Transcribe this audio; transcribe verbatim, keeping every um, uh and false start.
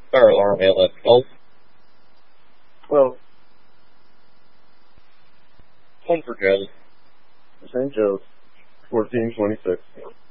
Fire alarm, L F twelve. Well, Home for Joe. Saint Joe's, fourteen twenty-six.